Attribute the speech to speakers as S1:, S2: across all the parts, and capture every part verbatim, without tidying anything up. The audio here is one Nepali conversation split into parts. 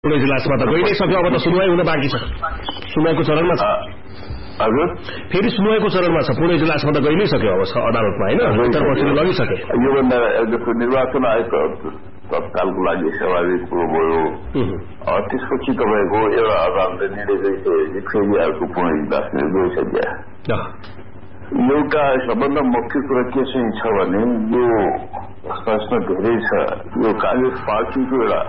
S1: पुणे इजलासमा त गइ नै सक्यो, अब त सुनवाई हुन बाँकी छ, सुनवाईको चरणमा छ।
S2: हजुर
S1: फेरि सुनवाईको चरणमा छ, पुणे इजलासमा त गइ नै सक्यो, अब अदालतमा होइन, उत्तरपक्षले लगिसके।
S2: योभन्दा निर्वाचन आयोग तत्कालको लागि स्वाभाविक कुरो भयो। त्यसपछि तपाईँको एउटा अदालतले निर्णय गइसकेपछि फेरि अर्को पुणे इजलासले गइसक्यो। एउटा सबभन्दा मुख्य कुरा के चाहिँ छ भने यो प्रश्न धेरै छ। यो कांग्रेस पार्टीको एउटा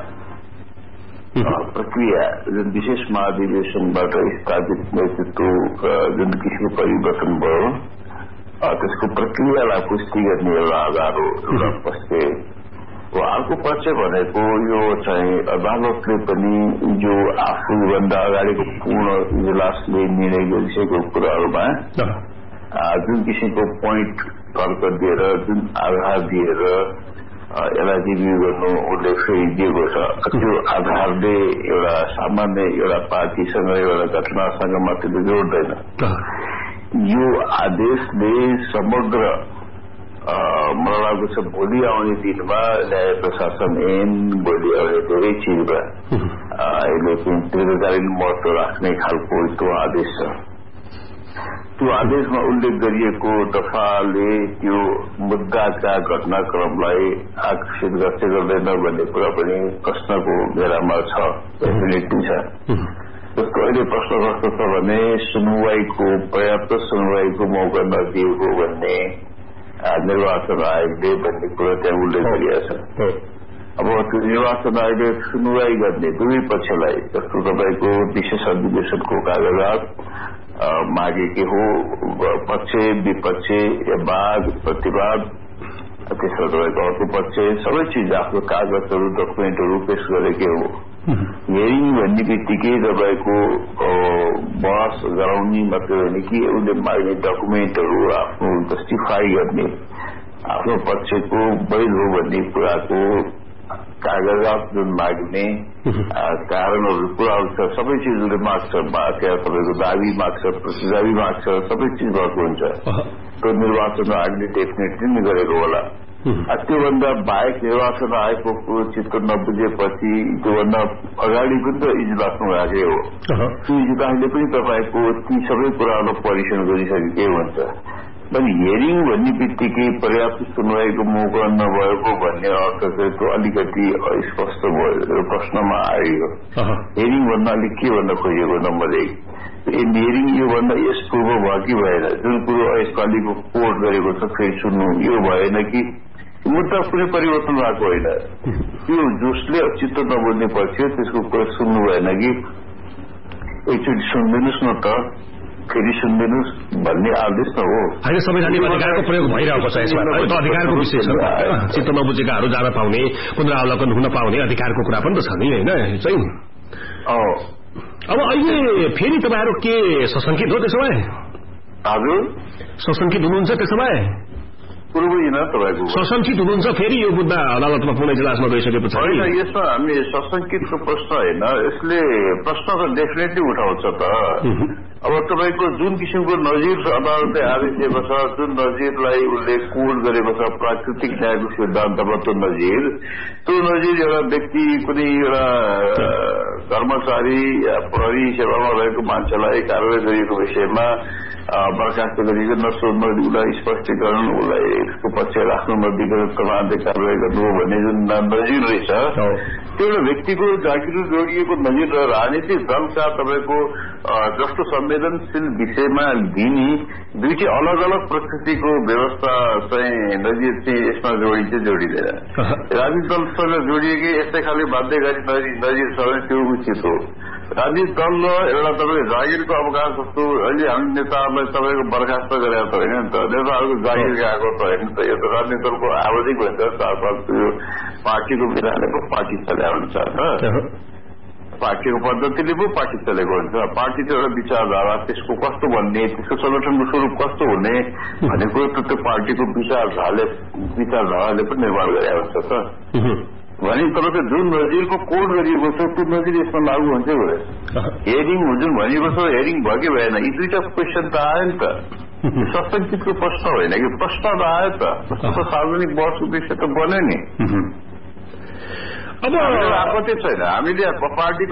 S2: प्रक्रिया जुन विशेष महाधिवेशनबाट स्थापित नेतृत्व जुन किसिमको परिवर्तन भयो त्यसको प्रक्रियालाई पुष्टि गर्ने एउटा आधार हो एउटा पक्ष। अर्को पक्ष भनेको यो चाहिँ अदालतले पनि जो आफूभन्दा अगाडिको पूर्ण इजलासले निर्णय गरिसकेको कुराहरूमा जुन किसिमको पोइन्ट तर्क दिएर जुन आधार दिएर यसलाई रिभ्यू गर्नु उसले फेरि दिएको छ, त्यो आधारले एउटा सामान्य एउटा पार्टीसँग एउटा घटनासँग मात्रै जोड्दैन। यो आदेशले समग्र मलाई लाग्दछ भोलि आउने दिनमा न्याय प्रशासन ऐन भोलि आउने धेरै चिजमा अहिले दीर्घकालीन महत्व राख्ने खालको त्यो आदेश छ। त्यो आदेशमा उल्लेख गरिएको दफाले त्यो मुद्दाका घटनाक्रमलाई आकर्षित गर्छ गर्दैन भन्ने कुरा पनि प्रश्नको घेरामा छ, डेफिनेटली छ। जसको अहिले प्रश्न कस्तो छ भने सुनवाईको पर्याप्त सुनवाईको मौका नदिएको भन्ने निर्वाचन आयोगले भन्ने कुरा त्यहाँ उल्लेख गरिएको छ। अब त्यो निर्वाचन आयोगले सुनवाई गर्ने दुवै पक्षलाई जस्तो तपाईँको विशेष अधिवेशनको कागजात मागेको हो, पक्ष विपक्ष वाद प्रतिवाद त्यसमा तपाईँको अर्को पक्ष सबै चिज आफ्नो कागजहरू डकुमेन्टहरू पेश गरेकै हो। हियरिङ भन्ने बित्तिकै तपाईँको बहस गराउने मात्रै होइन कि उसले माग्ने डकुमेन्टहरू आफ्नो जस्टिफाई गर्ने आफ्नो पक्षको वैध हो भन्ने कुराको कागजात जुन माग्ने कारणहरू कुराहरू छ सबै चिजले माग्छ। त्यहाँ तपाईँको दाबी माग्छ, प्रतिदाबी माग्छ, सबै चिज भएको हुन्छ। त्यो निर्वाचन आयोगले डेफिनेटली नै गरेको होला। त्योभन्दा बाहेक निर्वाचन आयोगको चित्त नबुझेपछि त्योभन्दा अगाडि पनि त इजलासमा गएकै हो। त्यो इजलासले पनि तपाईँको ती सबै कुराहरू परीक्षण गरिसकेकै हुन्छ। पनि हियरिङ भन्ने बित्तिकै पर्याप्त सुनवाईको मौका नभएको भन्ने अर्थ चाहिँ त्यो अलिकति अस्पष्ट भयो, प्रश्नमा आयो। हियरिङ भन्दा अलिक के भन्न खोजेको नम्बर एक, हियरिङ योभन्दा यस पूर्व भयो कि भएन, जुन कुरो यसपालिको कोर्ट गरेको छ फेरि सुन्नु यो भएन कि मुद्दा कुनै परिवर्तन भएको होइन। त्यो जसले चित्त नबुझ्ने पक्ष त्यसको कुरा सुन्नु भएन कि एकचोटि सुनिदिनुहोस् न त फेरि सुनिदिनुहोस् भन्ने आदेश न हो।
S1: होइन, संवैधानिक अधिकारको प्रयोग भइरहेको छ यसमा, त्यो अधिकारको विषय छ। चित्त नबुझेकाहरू जान पाउने, पुनरावलोकन हुन पाउने अधिकारको कुरा पनि त छ नि होइन चाहिँ। अब अहिले फेरि तपाईँहरू के सशंकित हो त्यसो भए?
S2: हजुर
S1: सशंकित हुनुहुन्छ त्यसो भए?
S2: कुरो बुझिन तपाईँको
S1: सशंकित हुनुहुन्छ फेरि यो मुद्दा अदालतमा पुणे इजलासमा गइसकेपछि?
S2: होइन, यसमा हामी सशंकितको प्रश्न होइन, यसले प्रश्न त डेफिनेटली उठाउँछ त। अब तपाईँको जुन किसिमको नजिर अदालतले आदेश दिएको छ, जुन नजिरलाई उसले कोड गरेको छ प्राकृतिक न्यायको सिद्धान्तमा, त्यो नजिर त्यो नजिर एउटा व्यक्ति कुनै एउटा कर्मचारी या प्रहरी सेवामा रहेको मान्छेलाई कारवाही गरिएको विषयमा बर्खास्त गरिएको नसोध्न, उसलाई स्पष्टीकरण, उसलाई यसको पक्ष राख्नु नदिएको प्रमाणले कारवाही गर्नु भन्ने जुन नजिर रहेछ त्यो एउटा व्यक्तिको जागिर जोडिएको नजिर र राजनीतिक दलका तपाईँको जस्तो संवेदनशील विषयमा दिने दुईटै अलग अलग प्रकृतिको व्यवस्था चाहिँ नजिर चाहिँ यसमा जोडिन्छ जोडिँदैन। राजनीतिक दलसँग जोडिएकै यस्तै खाले बाध्यकारी नजिर छ भने त्यो उचित हो। राजनीतिक दल र एउटा तपाईँको जागिरको अवकाश जस्तो अहिले हामी नेताहरूलाई तपाईँको बर्खास्त गरेर त होइन नि त, नेताहरूको जागिर गएको त होइन नि त। यो त राजनीतिक दलको आवधिक भन्छ, चार पाँच यो पार्टीको बिराले पो पार्टी चल्या हुन्छ, पार्टीको पद्धतिले पो पार्टी चलेको हुन्छ। पार्टी त एउटा विचारधारा, त्यसको कस्तो भन्ने, त्यसको संगठनको स्वरूप कस्तो हुने भन्ने कुरो त त्यो पार्टीको विचारधाराले विचारधाराले पनि निर्माण गरेका हुन्छ त। भने तपाईँको जुन नजिरको कोड गरिएको छ त्यो नजिर यसमा लागू हुन्छ। हियरिङ जुन भनिएको छ हियरिङ भयो कि भएन, यी दुईटा क्वेसन त आयो नि त। सशंकितको प्रश्न होइन कि प्रश्न त आयो त, सार्वजनिक बहसको विषय त बन्यो नि।
S1: अब
S2: आपत्ति छैन हामीले पार्टीको